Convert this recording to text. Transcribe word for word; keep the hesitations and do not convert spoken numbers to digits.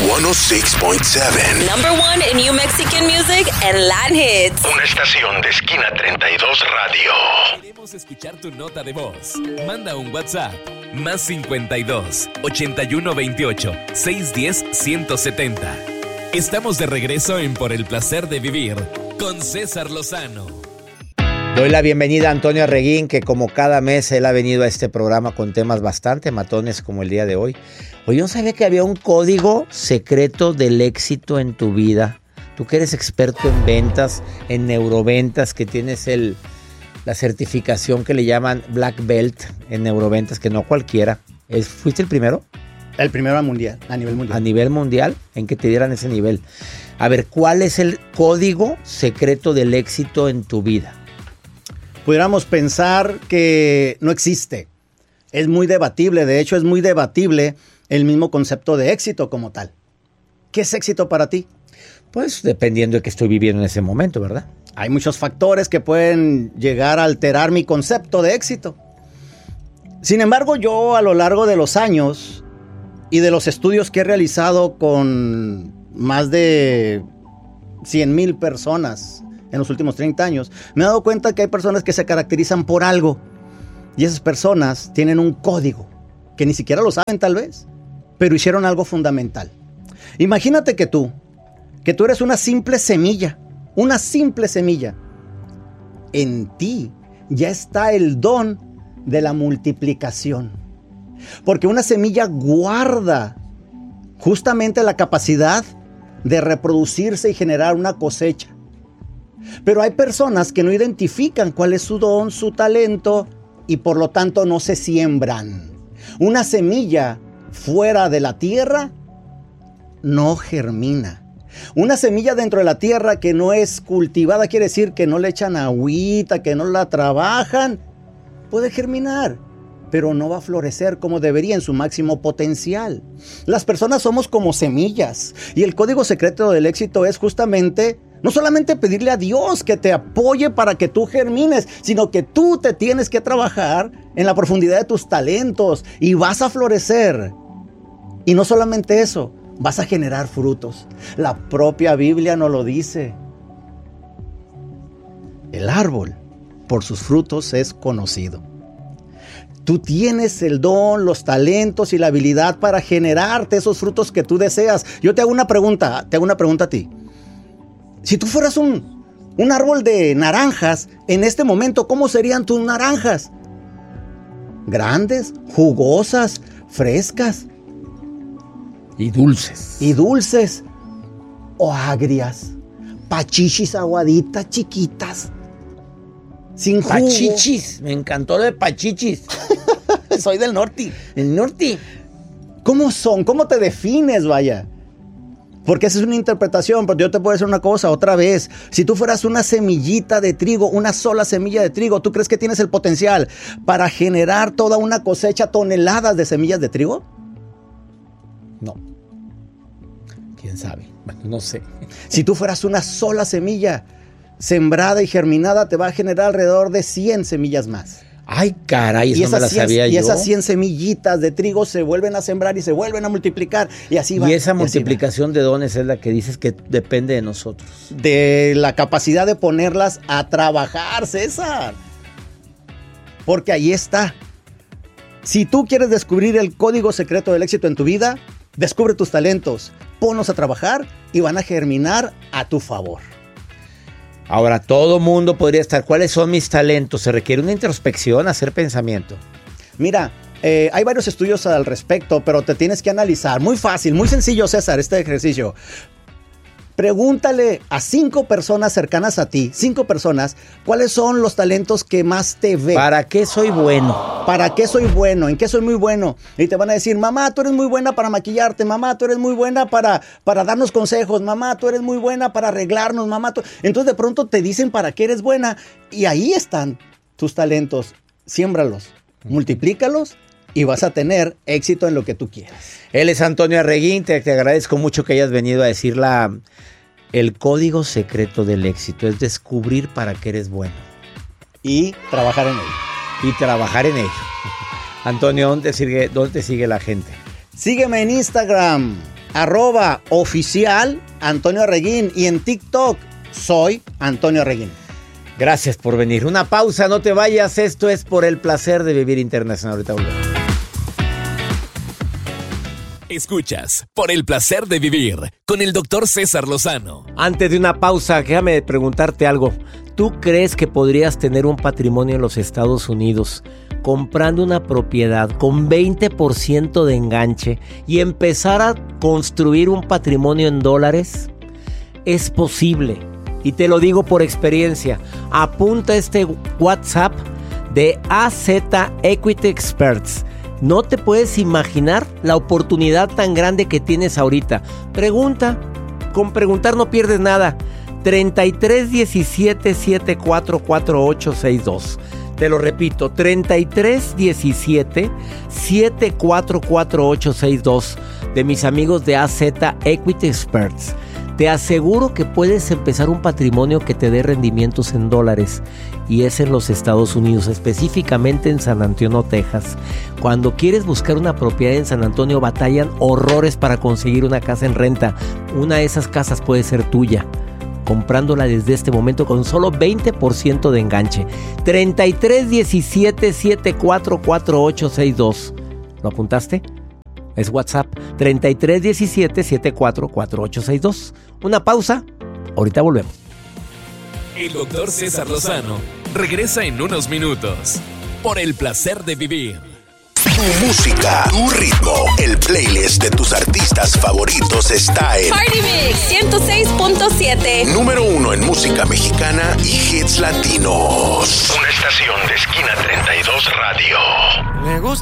ciento seis punto siete. Number one in New Mexican music and Latin hits. Una estación de Esquina treinta y dos Radio. Queremos escuchar tu nota de voz. Manda un WhatsApp. Más cincuenta y dos, ochenta y uno veintiocho, seiscientos diez, ciento setenta. Estamos de regreso en Por el Placer de Vivir con César Lozano. Doy la bienvenida a Antonio Arreguín, que como cada mes él ha venido a este programa con temas bastante matones como el día de hoy. Oye, yo no sabía que había un código secreto del éxito en tu vida. Tú que eres experto en ventas, en neuroventas, que tienes el... la certificación que le llaman Black Belt en neuroventas, que no cualquiera. ¿Fuiste el primero? El primero a mundial, a nivel mundial. A nivel mundial, en que te dieran ese nivel. A ver, ¿cuál es el código secreto del éxito en tu vida? Pudiéramos pensar que no existe. Es muy debatible, de hecho es muy debatible el mismo concepto de éxito como tal. ¿Qué es éxito para ti? Pues dependiendo de qué estoy viviendo en ese momento, ¿verdad? Hay muchos factores que pueden llegar a alterar mi concepto de éxito. Sin embargo, yo a lo largo de los años y de los estudios que he realizado con más de cien mil personas en los últimos treinta años, me he dado cuenta que hay personas que se caracterizan por algo. Y esas personas tienen un código que ni siquiera lo saben tal vez, pero hicieron algo fundamental. Imagínate que tú, que tú eres una simple semilla. Una simple semilla. En ti ya está el don de la multiplicación. Porque una semilla guarda justamente la capacidad de reproducirse y generar una cosecha. Pero hay personas que no identifican cuál es su don, su talento, y por lo tanto no se siembran. Una semilla fuera de la tierra no germina. Una semilla dentro de la tierra que no es cultivada quiere decir que no le echan agüita, que no la trabajan. Puede germinar, pero no va a florecer como debería en su máximo potencial. Las personas somos como semillas y el código secreto del éxito es justamente no solamente pedirle a Dios que te apoye para que tú germines, sino que tú te tienes que trabajar en la profundidad de tus talentos y vas a florecer. Y no solamente eso, vas a generar frutos. La propia Biblia nos lo dice. El árbol por sus frutos es conocido. Tú tienes el don, los talentos y la habilidad para generarte esos frutos que tú deseas. Yo te hago una pregunta, te hago una pregunta a ti. Si tú fueras un, un árbol de naranjas, en este momento, ¿cómo serían tus naranjas? Grandes, jugosas, frescas. Y dulces. Y dulces. O agrias. Pachichis aguaditas, chiquitas. Sin jugo. Pachichis. Me encantó lo de pachichis. Soy del norte. El norte. ¿Cómo son? ¿Cómo te defines, vaya? Porque esa es una interpretación, pero yo te puedo decir una cosa otra vez. Si tú fueras una semillita de trigo, una sola semilla de trigo, ¿tú crees que tienes el potencial para generar toda una cosecha, toneladas de semillas de trigo? No. ¿Quién sabe? Bueno, no sé. Si tú fueras una sola semilla sembrada y germinada, te va a generar alrededor de cien semillas más. Ay, caray, eso y no me la cien, sabía y yo. Y esas cien semillitas de trigo se vuelven a sembrar y se vuelven a multiplicar. Y así va. Y esa multiplicación de dones es la que dices que depende de nosotros. De la capacidad de ponerlas a trabajar, César. Porque ahí está. Si tú quieres descubrir el código secreto del éxito en tu vida, descubre tus talentos, ponlos a trabajar y van a germinar a tu favor. Ahora, todo mundo podría estar, ¿cuáles son mis talentos? Se requiere una introspección, hacer pensamiento. Mira, eh, hay varios estudios al respecto, pero te tienes que analizar. Muy fácil, muy sencillo, César, este ejercicio. Pregúntale a cinco personas cercanas a ti, cinco personas, ¿cuáles son los talentos que más te ven? ¿Para qué soy bueno? ¿Para qué soy bueno? ¿En qué soy muy bueno? Y te van a decir, mamá, tú eres muy buena para maquillarte, mamá, tú eres muy buena para, para darnos consejos, mamá, tú eres muy buena para arreglarnos, mamá. Tú... Entonces de pronto te dicen para qué eres buena y ahí están tus talentos. Siémbralos, multiplícalos y vas a tener éxito en lo que tú quieras. Él es Antonio Arreguín, te, te agradezco mucho que hayas venido a decir la... El código secreto del éxito es descubrir para qué eres bueno. Y trabajar en ello. Y trabajar en ello. Antonio, ¿dónde te sigue, dónde te sigue la gente? Sígueme en Instagram, arroba oficial Antonio Arreguín. Y en TikTok soy Antonio Arreguín. Gracias por venir. Una pausa, no te vayas. Esto es Por el Placer de Vivir Internacional. Ahorita volvemos. Escuchas Por el Placer de Vivir con el doctor César Lozano. Antes de una pausa, déjame preguntarte algo. ¿Tú crees que podrías tener un patrimonio en los Estados Unidos comprando una propiedad con veinte por ciento de enganche y empezar a construir un patrimonio en dólares? Es posible. Y te lo digo por experiencia. Apunta este WhatsApp de A Z Equity Experts. No te puedes imaginar la oportunidad tan grande que tienes ahorita. Pregunta. Con preguntar no pierdes nada. treinta y tres diecisiete setenta y cuatro cuarenta y ocho sesenta y dos. Te lo repito. treinta y tres diecisiete setenta y cuatro cuarenta y ocho sesenta y dos. De mis amigos de A Z Equity Experts. Te aseguro que puedes empezar un patrimonio que te dé rendimientos en dólares, y es en los Estados Unidos, específicamente en San Antonio, Texas. Cuando quieres buscar una propiedad en San Antonio, batallan horrores para conseguir una casa en renta. Una de esas casas puede ser tuya, comprándola desde este momento con solo veinte por ciento de enganche. treinta y tres diecisiete setenta y cuatro cuarenta y ocho sesenta y dos. ¿Lo apuntaste? Es WhatsApp treinta y tres diecisiete setenta y cuatro cuarenta y ocho sesenta y dos. Una pausa, ahorita volvemos. El doctor César Lozano regresa en unos minutos. Por el Placer de Vivir. Tu música, tu ritmo, el playlist de tus artistas favoritos está en Party Mix ciento seis punto siete. número uno en música mexicana y hits latinos. Una estación de Esquina treinta y dos Radio. Me gusta